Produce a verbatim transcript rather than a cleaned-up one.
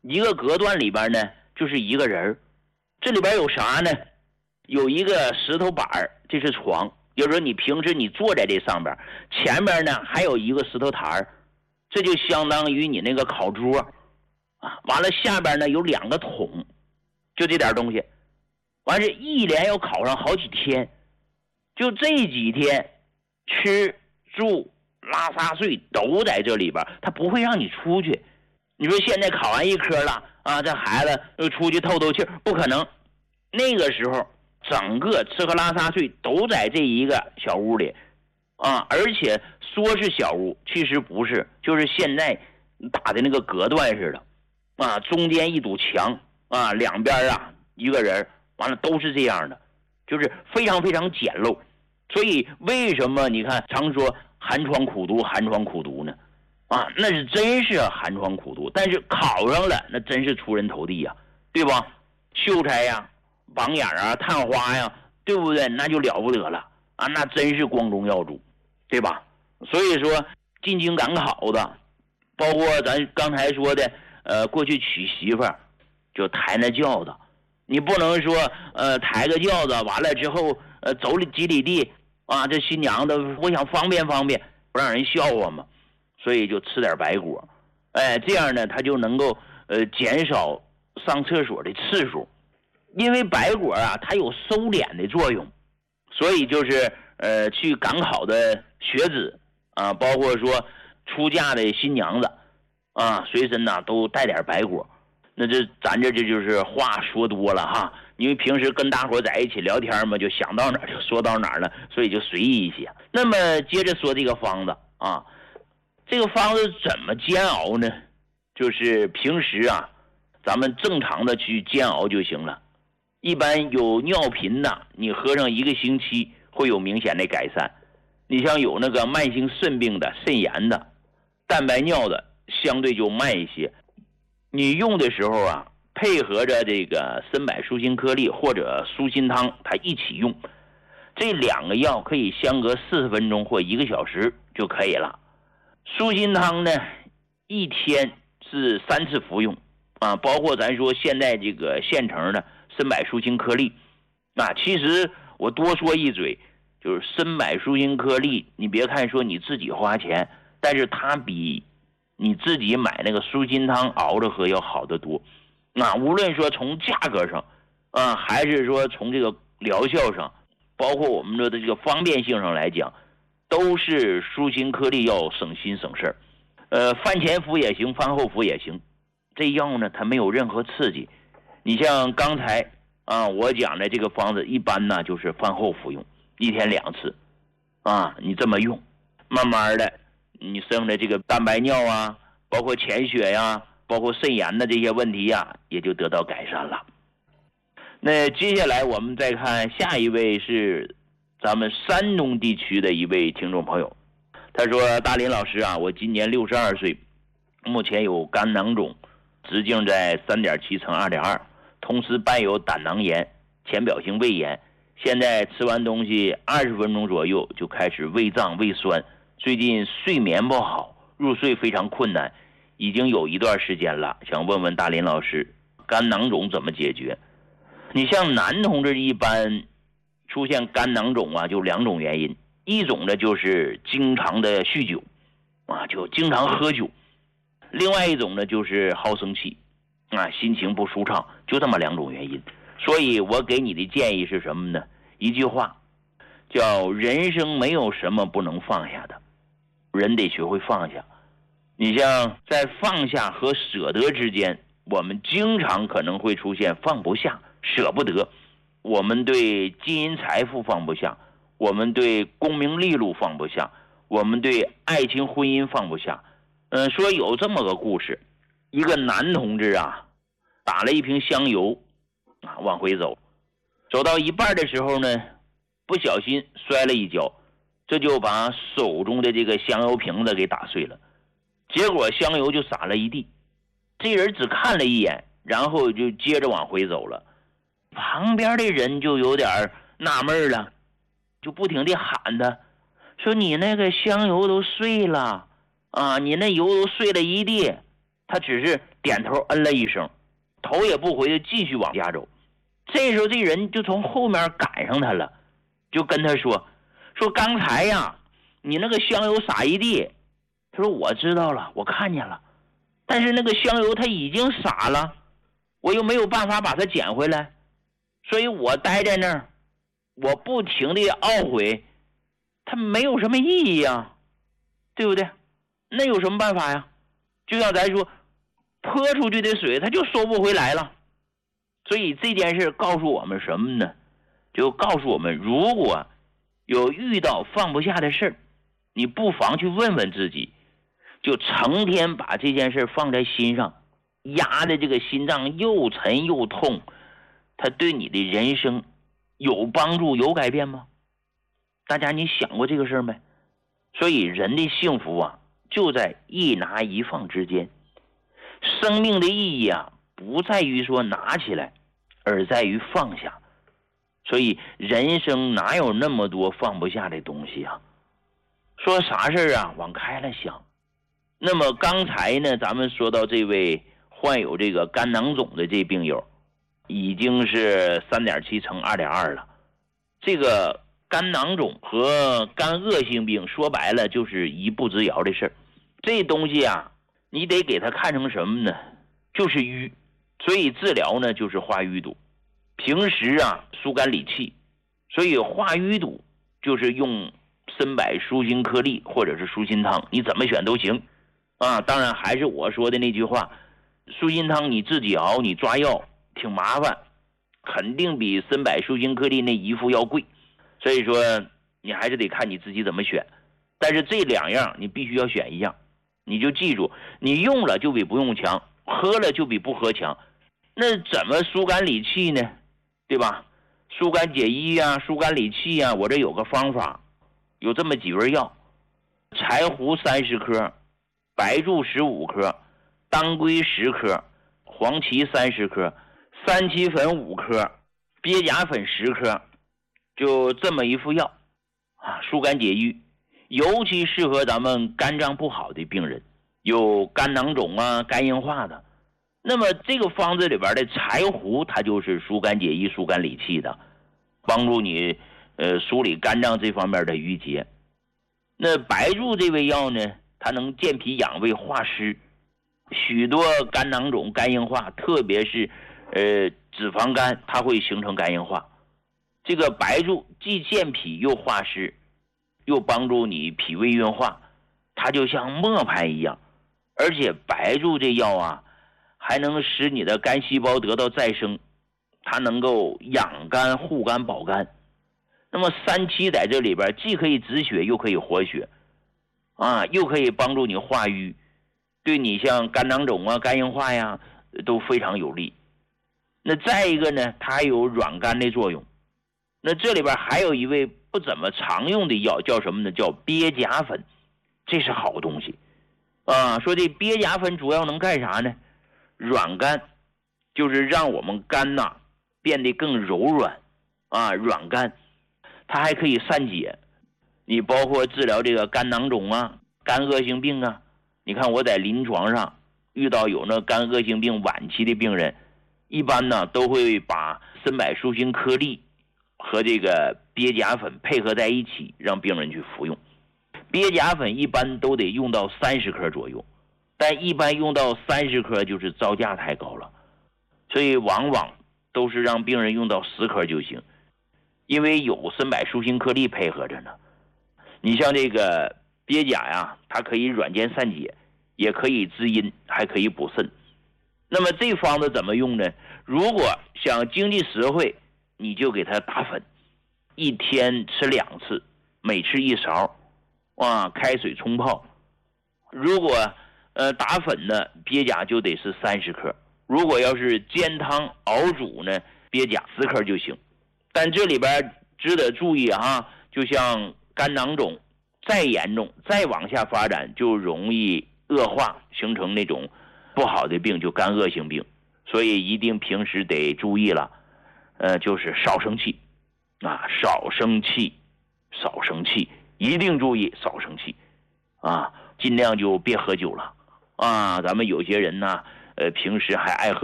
一个隔断里边呢就是一个人，这里边有啥呢？有一个石头板，这是床，就是说你平时你坐在这上边，前边呢还有一个石头台，这就相当于你那个烤桌啊。完了下边呢有两个桶，就这点东西。完了一连要烤上好几天，就这几天吃住拉撒睡都在这里边，他不会让你出去。你说现在考完一科了啊，这孩子又出去透透气，不可能。那个时候整个吃喝拉撒睡都在这一个小屋里啊，而且说是小屋，其实不是，就是现在打的那个隔断似的啊，中间一堵墙啊，两边啊一个人，完了都是这样的，就是非常非常简陋。所以为什么你看常说寒窗苦读寒窗苦读呢？啊，那是真是寒窗苦读，但是考上了那真是出人头地呀，对吧？秀才呀、榜眼啊、探花呀，对不对？那就了不得了啊，那真是光宗耀祖，对吧？所以说进京赶考的，包括咱刚才说的，呃，过去娶媳妇儿就抬那轿子，你不能说呃抬个轿子完了之后呃走几里地啊，这新娘子我想方便方便，不让人笑话嘛。所以就吃点白果，哎，这样呢，他就能够呃减少上厕所的次数，因为白果啊，它有收敛的作用，所以就是呃去赶考的学子啊，包括说出嫁的新娘子啊，随身呢都带点白果。那这咱这这就是话说多了哈，因为平时跟大伙在一起聊天嘛，就想到哪儿就说到哪儿了，所以就随意一些。那么接着说这个方子啊。这个方子怎么煎熬呢？就是平时啊，咱们正常的去煎熬就行了。一般有尿频的，你喝上一个星期会有明显的改善。你像有那个慢性肾病的、肾炎的、蛋白尿的，相对就慢一些。你用的时候啊，配合着这个参柏舒心颗粒或者舒心汤，它一起用。这两个药可以相隔四十分钟或一个小时就可以了。舒心汤呢，一天是三次服用啊，包括咱说现在这个现成的参柏舒心颗粒啊。其实我多说一嘴，就是参柏舒心颗粒，你别看说你自己花钱，但是它比你自己买那个舒心汤熬着喝要好得多。那、啊、无论说从价格上啊，还是说从这个疗效上，包括我们说的这个方便性上来讲，都是舒心颗粒要省心省事儿，呃，饭前服也行，饭后服也行。这药呢，它没有任何刺激。你像刚才啊，我讲的这个方子，一般呢就是饭后服用，一天两次，啊，你这么用，慢慢的，你生的这个蛋白尿啊，包括潜血呀，包括肾炎的这些问题呀，也就得到改善了。那接下来我们再看下一位是咱们山东地区的一位听众朋友，他说：大林老师啊，我今年六十二岁，目前有肝囊肿，直径在 三点七乘二点二， 同时伴有胆囊炎、浅表性胃炎，现在吃完东西二十分钟左右就开始胃胀胃酸，最近睡眠不好，入睡非常困难，已经有一段时间了，想问问大林老师，肝囊肿怎么解决？你像男同志一般出现肝囊肿啊，就两种原因，一种呢就是经常的酗酒啊，就经常喝酒，另外一种呢就是好生气啊，心情不舒畅，就这么两种原因。所以我给你的建议是什么呢？一句话叫人生没有什么不能放下的，人得学会放下。你像在放下和舍得之间，我们经常可能会出现放不下、舍不得。我们对金银财富放不下，我们对功名利禄放不下，我们对爱情婚姻放不下。嗯，说有这么个故事，一个男同志啊，打了一瓶香油啊，往回走，走到一半的时候呢，不小心摔了一跤，这就把手中的这个香油瓶子给打碎了，结果香油就洒了一地。这人只看了一眼，然后就接着往回走了。旁边的人就有点纳闷了，就不停地喊他，说你那个香油都碎了啊，你那油都碎了一地。他只是点头嗯了一声，头也不回的继续往家走。这时候这人就从后面赶上他了，就跟他说说刚才呀你那个香油洒一地。他说我知道了，我看见了，但是那个香油它已经洒了，我又没有办法把它捡回来，所以我待在那儿，我不停地懊悔，它没有什么意义呀，对不对？那有什么办法呀？就像咱说泼出去的水它就收不回来了。所以这件事告诉我们什么呢？就告诉我们，如果有遇到放不下的事儿，你不妨去问问自己，就成天把这件事放在心上，压的这个心脏又沉又痛，它对你的人生有帮助有改变吗？大家你想过这个事儿没？所以人的幸福啊就在一拿一放之间。生命的意义啊不在于说拿起来，而在于放下。所以人生哪有那么多放不下的东西啊？说啥事啊往开了想。那么刚才呢咱们说到这位患有这个肝囊肿的这病友，已经是 三点七 乘 二点二 了。这个肝囊肿和肝恶性病说白了就是一步之遥的事儿。这东西啊你得给它看成什么呢？就是瘀。所以治疗呢就是化瘀堵。平时啊疏肝理气，所以化瘀堵就是用参柏舒心颗粒或者是舒心汤，你怎么选都行啊。当然还是我说的那句话，舒心汤你自己熬，你抓药挺麻烦，肯定比参柏舒心颗粒那一副要贵，所以说你还是得看你自己怎么选。但是这两样你必须要选一样，你就记住，你用了就比不用强，喝了就比不喝强。那怎么疏肝理气呢？对吧？疏肝解郁啊，疏肝理气啊，我这有个方法，有这么几味药：柴胡三十克，白术十五克，当归十克，黄芪三十克，三七粉五克，鳖甲粉十克，就这么一副药啊，疏肝解郁，尤其适合咱们肝脏不好的病人，有肝囊肿啊、肝硬化的。那么这个方子里边的柴胡，它就是疏肝解郁、疏肝理气的，帮助你呃梳理肝脏这方面的郁结。那白术这味药呢，它能健脾养胃化湿，许多肝囊肿、肝硬化，特别是呃脂肪肝，它会形成肝硬化。这个白术既健脾又化湿，又帮助你脾胃运化，它就像磨盘一样。而且白术这药啊还能使你的肝细胞得到再生，它能够养肝、护肝、保肝。那么三七在这里边既可以止血，又可以活血，啊，又可以帮助你化瘀，对你像肝囊肿啊、肝硬化呀都非常有利。那再一个呢，它还有软肝的作用。那这里边还有一味不怎么常用的药，叫什么呢？叫鳖甲粉，这是好东西啊。说这鳖甲粉主要能干啥呢？软肝，就是让我们肝呐、啊、变得更柔软啊，软肝。它还可以散解，你包括治疗这个肝囊肿啊、肝恶性病啊。你看我在临床上遇到有那肝恶性病晚期的病人，一般呢都会把参柏舒心颗粒和这个鳖甲粉配合在一起，让病人去服用。鳖甲粉一般都得用到三十克左右，但一般用到三十克就是造价太高了，所以往往都是让病人用到十克就行，因为有参柏舒心颗粒配合着呢。你像这个鳖甲呀，它可以软坚散解，也可以滋阴，还可以补肾。那么这方子怎么用呢？如果想经济实惠，你就给它打粉，一天吃两次，每次一勺，啊，开水冲泡。如果呃打粉呢，鳖甲就得是三十克。如果要是煎汤熬煮呢，鳖甲十克就行。但这里边值得注意哈，就像肝囊肿再严重再往下发展，就容易恶化，形成那种不好的病，就肝恶性病。所以一定平时得注意了，呃，就是少生气啊，少生气，少生气，一定注意少生气啊，尽量就别喝酒了啊。咱们有些人呢， 呃，平时还爱喝